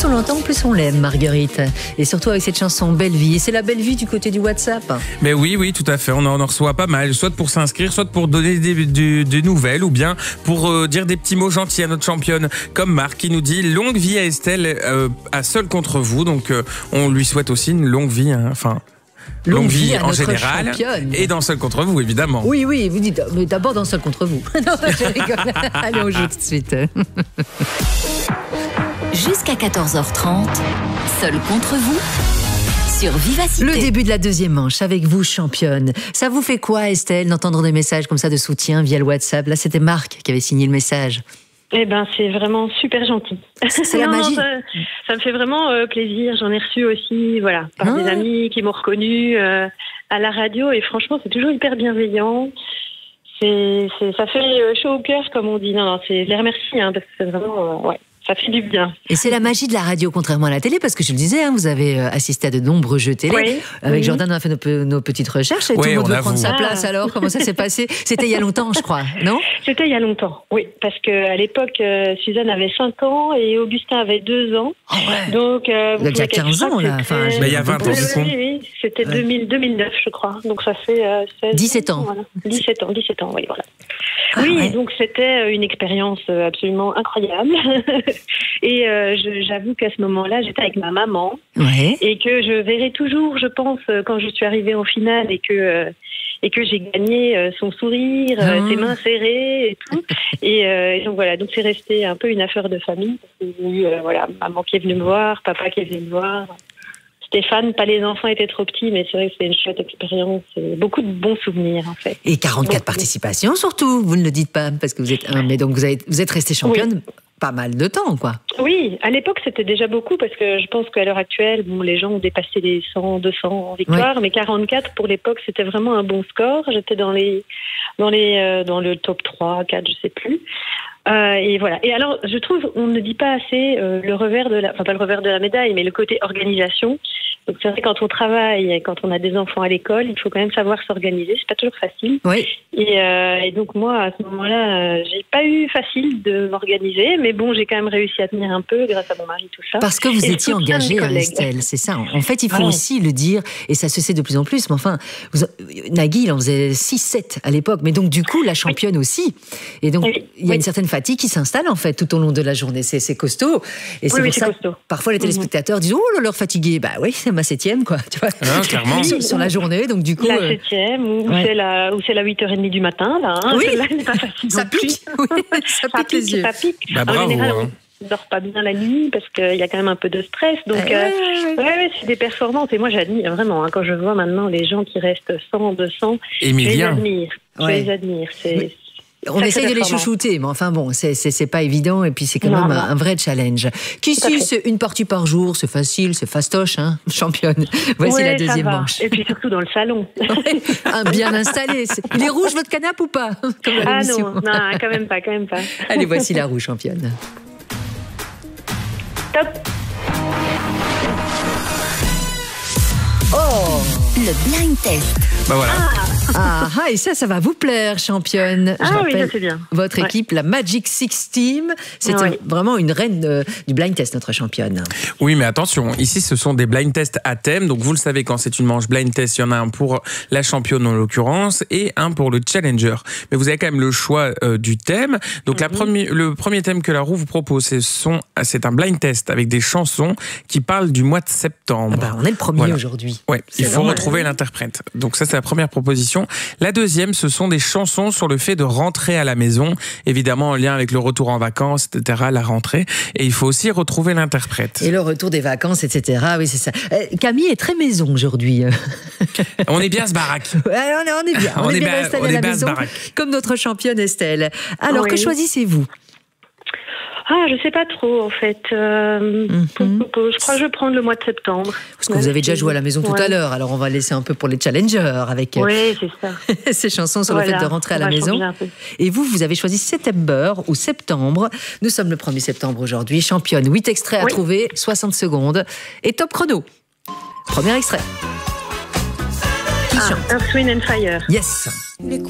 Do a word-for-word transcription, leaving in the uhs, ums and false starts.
plus on l'entend, plus on l'aime, Marguerite. Et surtout avec cette chanson Belle Vie. Et c'est la belle vie du côté du WhatsApp. Mais oui, oui, tout à fait. On en, on en reçoit pas mal, soit pour s'inscrire, soit pour donner des, des, des nouvelles, ou bien pour euh, dire des petits mots gentils à notre championne, comme Marc qui nous dit longue vie à Estelle, euh, à Seul contre vous. Donc euh, on lui souhaite aussi une longue vie, hein, enfin. Longue, longue vie, vie à en notre général championne. Et dans Seul contre vous, évidemment. Oui, oui, vous dites, mais d'abord dans Seul contre vous. Non, je rigole. Allez, on joue tout de suite. Jusqu'à quatorze heures trente, Seul contre vous, sur Vivacité. Le début de la deuxième manche avec vous, championne. Ça vous fait quoi, Estelle, d'entendre des messages comme ça de soutien via le WhatsApp? Là, c'était Marc qui avait signé le message. Eh ben, c'est vraiment super gentil. C'est la non, magie. Ça, ça me fait vraiment euh, plaisir. J'en ai reçu aussi, voilà, par ah. des amis qui m'ont reconnue euh, à la radio. Et franchement, c'est toujours hyper bienveillant. C'est, c'est, ça fait chaud au cœur, comme on dit. Non, non, c'est, je les remercie, hein, parce que c'est vraiment, euh, ouais. Ça fait du bien. Et c'est la magie de la radio, contrairement à la télé, parce que je le disais, hein, vous avez assisté à de nombreux jeux télé. Oui. Avec oui. Jordan, on a fait nos, nos petites recherches et oui, tout le monde veut avoue. prendre sa place. Alors, comment ça s'est passé? C'était il y a longtemps, je crois, non? C'était il y a longtemps, oui. Parce qu'à l'époque, euh, Suzanne avait cinq ans et Augustin avait deux ans. Oh ouais. Donc, euh, vous il y a quinze ans, là. Enfin, mais il y a vingt ans, oui, du coup. Oui, oui, c'était ouais. deux mille, deux mille neuf, je crois. Donc, ça fait euh, seize dix-sept ans. Voilà. dix-sept ans, dix-sept ans, oui, voilà. Ah, oui, ouais. donc c'était une expérience absolument incroyable. Et euh, je, j'avoue qu'à ce moment-là, j'étais avec ma maman. Ouais. Et que je verrai toujours, je pense, quand je suis arrivée en finale et que, euh, et que j'ai gagné euh, son sourire, euh, mmh. ses mains serrées et tout. Et, euh, et donc voilà, donc c'est resté un peu une affaire de famille. Parce que j'ai eu euh, voilà, maman qui est venue me voir, papa qui est venu me voir. Stéphane, pas les enfants étaient trop petits, mais c'est vrai que c'est une chouette expérience. Beaucoup de bons souvenirs, en fait. Et quarante-quatre Donc, participations, surtout. Vous ne le dites pas, parce que vous êtes un. Mais donc, vous, avez, vous êtes resté championne oui. pas mal de temps, quoi. Oui, à l'époque, c'était déjà beaucoup, parce que je pense qu'à l'heure actuelle, bon, les gens ont dépassé les cent, deux cents victoires, oui. mais quarante-quatre, pour l'époque, c'était vraiment un bon score. J'étais dans les, dans les, euh, dans le top trois, quatre, je sais plus. Euh, et voilà. Et alors, je trouve, on ne dit pas assez euh, le revers de la, enfin pas le revers de la médaille, mais le côté organisation. Donc c'est vrai, quand on travaille et quand on a des enfants à l'école, il faut quand même savoir s'organiser. C'est pas toujours facile. Oui. Et, euh, et donc moi, à ce moment-là, euh, j'ai pas eu facile de m'organiser, mais bon, j'ai quand même réussi à tenir un peu grâce à mon mari, tout ça. Parce que vous et étiez engagée, Estelle, c'est ça. En fait, il faut ah. aussi le dire, et ça se sait de plus en plus. Mais enfin, vous, Nagui, il en faisait six sept à l'époque, mais donc du coup, la championne oui. aussi. Et donc, oui. il y a oui. une certaine fatigue qui s'installe en fait tout au long de la journée. C'est, c'est costaud. Et c'est oui, pour oui, ça c'est costaud. Parfois les téléspectateurs disent oh là leur fatigué. Bah oui, c'est ma septième quoi. Tu vois. Ah, clairement. sur, sur la journée, donc du coup. La septième ou ouais. c'est la ou c'est la huit heures trente du matin là. Hein, oui. Là, c'est pas facile. Ça pique. Oui, ça, ça pique les yeux. Ça pique. Bah, bravo, en général, hein. on ne dort pas bien la nuit parce qu'il y a quand même un peu de stress. Donc, ouais, euh, ouais, ouais. ouais, ouais, c'est des performances. Et moi, j'admire vraiment. Hein, quand je vois maintenant les gens qui restent cent, deux cents, Émilien. je les admire. Ouais. Je les admire. C'est. Oui. On essaye de les chouchouter, mais enfin bon, c'est, c'est, c'est pas évident et puis c'est quand non, même non. un, un vrai challenge. Qu'ici, c'est une partie par jour, c'est facile, c'est fastoche, hein, championne. Voici ouais, la deuxième manche. Et puis surtout dans le salon. Un bien installé. Il est rouge votre canapé ou pas? Comme ah non, non, quand même pas, quand même pas. Allez, voici la rouge championne. Top. Oh, le blind test. Bah voilà. Ah, ah, et ça, ça va vous plaire, championne. Je ah rappelle, oui, ça c'est bien. Votre ouais. équipe, la Magic Six Team, c'est oui. vraiment une reine de, du blind test, notre championne. Oui, mais attention, ici, ce sont des blind tests à thème. Donc, vous le savez, quand c'est une manche blind test, il y en a un pour la championne en l'occurrence et un pour le challenger. Mais vous avez quand même le choix euh, du thème. Donc, mm-hmm. la première, le premier thème que la roue vous propose, c'est, son, c'est un blind test avec des chansons qui parlent du mois de septembre. Ah bah, on est le premier voilà. aujourd'hui. Oui, il faut normal. retrouver l'interprète. Donc, ça, c'est la première proposition. La deuxième, ce sont des chansons sur le fait de rentrer à la maison, évidemment en lien avec le retour en vacances, et cetera, la rentrée. Et il faut aussi retrouver l'interprète. Et le retour des vacances, et cetera. Oui, c'est ça. Euh, Camille est très maison aujourd'hui. On est bien à ce baraque. Ouais, on, est, on est bien. On, on est, est bien installé à la maison, comme notre championne Estelle. Alors, oui. que choisissez-vous ? Ah, je sais pas trop en fait. Euh, mm-hmm. Je crois que je vais prendre le mois de septembre. Parce que vous avez déjà joué à la maison tout ouais. à l'heure, alors on va laisser un peu pour les challengers avec oui, c'est ça. ces chansons sur voilà. le fait de rentrer à la maison. Et vous, vous avez choisi September ou Septembre. Nous sommes le premier septembre aujourd'hui. Championne, huit extraits à oui. trouver, soixante secondes. Et top chrono. Premier extrait. Qui ah, chante ? Earth, Wind and Fire. Yes. Les